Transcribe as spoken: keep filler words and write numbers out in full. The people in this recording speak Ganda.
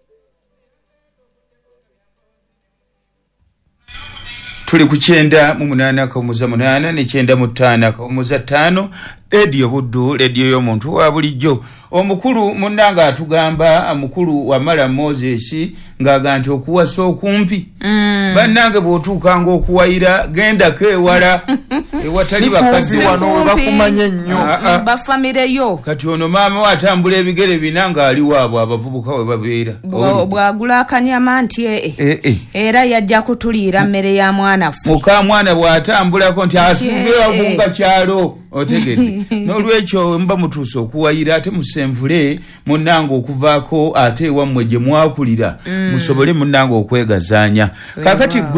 tuli ku kyenda mu munana kawumuza munana ne kyenda mu ttaano kawumuza ttaano radio buddu radio y'omuntu wa bulijjo omukulu munnanga atugamba mukulu wa Mala Moses ng'aga nti okuwasa okumpi mm. bannange bw'otuukanga okuwayira genda kewala ewatali bakadde wano bakumanye nnyo bafamire yo kati ono maama watambula ebigere bina ng'ali waabwe abavubuka we babeera bw'agula akanyama nti ee e, e. era yajja kutuliira mmere ya mwana ffe muka mwana bw'atambulako nti asuubye wagunga kyalo otegedde n'olwekyo mba mutuuse okuwayira ate musenvule munnanga okuvaako ate ewammwe gye mwakulira mm. musobole munnanga okwegazaanya kakati